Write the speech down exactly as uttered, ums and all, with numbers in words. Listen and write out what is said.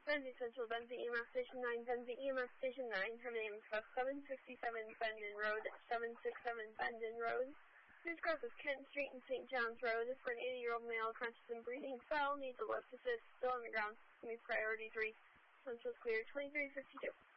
Benzie Central, Benzie E M S Station nine, Benzie E M S Station nine, terminating with seven sixty-seven Bendon Road, seven sixty-seven Bendon Road. News crosses Kent Street and Saint John's Road for an eighty-year-old male conscious and breathing, fell, needs a lift assist, still on the ground. News priority three. Central's clear, twenty-three fifty-two.